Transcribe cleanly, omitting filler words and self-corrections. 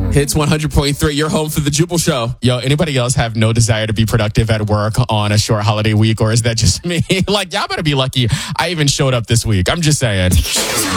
Hits 100.3, you're home for the Jubal Show. Yo, anybody else have no desire to be productive at work on a short holiday week, or is that just me? Like, y'all better be lucky I even showed up this week. I'm just saying.